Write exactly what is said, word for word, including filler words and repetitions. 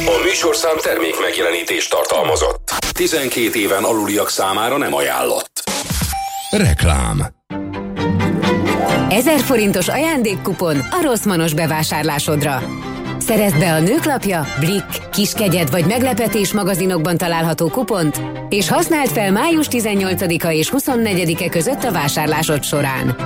A műsorszám termék megjelenítést tartalmazott. tizenkét éven aluliak számára nem ajánlott. Reklám. ezer forintos ajándékkupon a Rossmannos bevásárlásodra. Szerezd be a Nőklapja, Blick, Kiskegyed vagy Meglepetés magazinokban található kupont, és használd fel május tizennyolcadika és huszonnegyedike között a vásárlásod során.